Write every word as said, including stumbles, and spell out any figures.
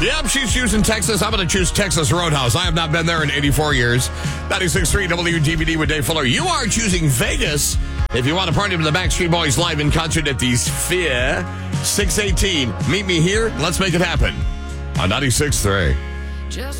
Yep, she's choosing Texas. I'm going to choose Texas Roadhouse. I have not been there in eighty-four years. ninety-six point three W D V D with Dave Fuller. You are choosing Vegas if you want to party with the Backstreet Boys live in concert at the Sphere. six eighteen. Meet me here. Let's make it happen on ninety-six point three. Just